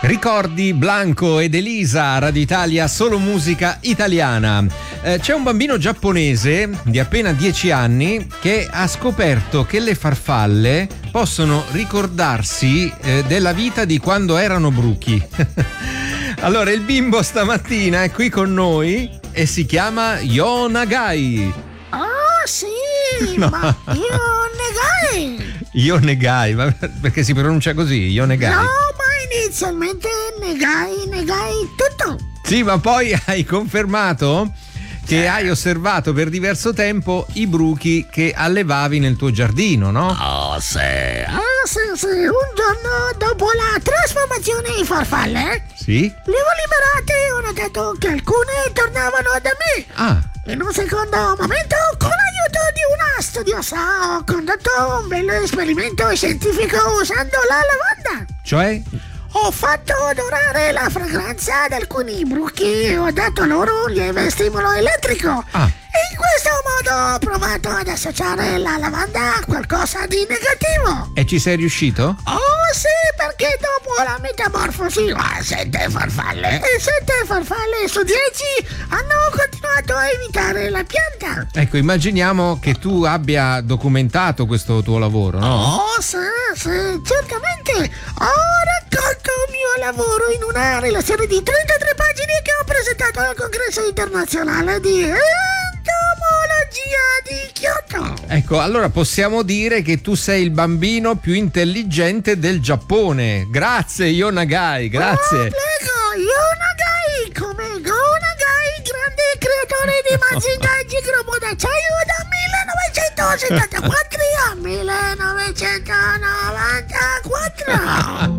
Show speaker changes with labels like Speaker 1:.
Speaker 1: Ricordi Blanco ed Elisa, Radio Italia, solo musica italiana. C'è un bambino giapponese di appena 10 anni che ha scoperto che le farfalle possono ricordarsi della vita di quando erano bruchi. Allora il bimbo stamattina è qui con noi e si chiama Yonagai.
Speaker 2: Oh sì,
Speaker 1: No.
Speaker 2: ma Yonagai.
Speaker 1: Yonegai, ma perché si pronuncia così? Yonegai.
Speaker 2: No, ma inizialmente negai tutto.
Speaker 1: Sì, ma poi hai confermato che hai osservato per diverso tempo i bruchi che allevavi nel tuo giardino, no?
Speaker 2: Oh sì. Ah sì, un giorno dopo la trasformazione in farfalle,
Speaker 1: Sì?
Speaker 2: le ho liberate e ho notato che alcune tornavano da me.
Speaker 1: Ah,
Speaker 2: In un secondo momento, con l'aiuto di una studiosa, ho condotto un bello esperimento scientifico usando la lavanda.
Speaker 1: cioè?
Speaker 2: Ho fatto odorare la fragranza ad alcuni bruchi e ho dato loro un lieve stimolo elettrico.
Speaker 1: Ah.
Speaker 2: E in questo modo ho provato ad associare la lavanda a qualcosa di negativo.
Speaker 1: E ci sei riuscito?
Speaker 2: Oh sì, perché dopo la metamorfosi a 7 farfalle, e 7 farfalle su 10 hanno continuato a evitare la pianta.
Speaker 1: Ecco, immaginiamo che tu abbia documentato questo tuo lavoro, no?
Speaker 2: Oh sì, certamente. Ho raccolto il mio lavoro in una relazione di 33 pagine che ho presentato al congresso internazionale di entomologia di Kyoto.
Speaker 1: Ecco, allora possiamo dire che tu sei il bambino più intelligente del Giappone. Grazie, Yonagai, grazie.
Speaker 2: Oh, prego, Yonagai, come Gonagai, grande creatore di Mazinga Gigrobo d'acciaio da 1974 a 1994.